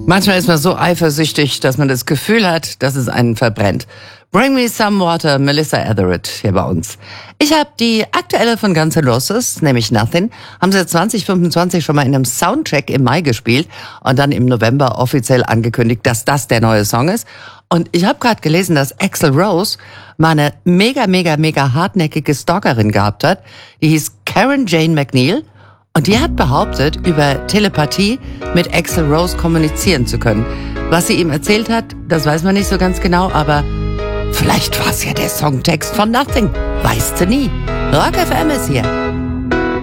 Manchmal ist man so eifersüchtig, dass man das Gefühl hat, dass es einen verbrennt. Bring Me Some Water, Melissa Etheridge hier bei uns. Ich habe die aktuelle von Guns N' Roses, nämlich Nothing, haben sie 2025 schon mal in einem Soundtrack im Mai gespielt und dann im November offiziell angekündigt, dass das der neue Song ist. Und ich habe gerade gelesen, dass Axl Rose mal eine mega hartnäckige Stalkerin gehabt hat. Die hieß Karen Jane McNeil. Und die hat behauptet, über Telepathie mit Axl Rose kommunizieren zu können. Was sie ihm erzählt hat, das weiß man nicht so ganz genau, aber vielleicht war es ja der Songtext von Nothing. Weißt du nie. Rock FM ist hier.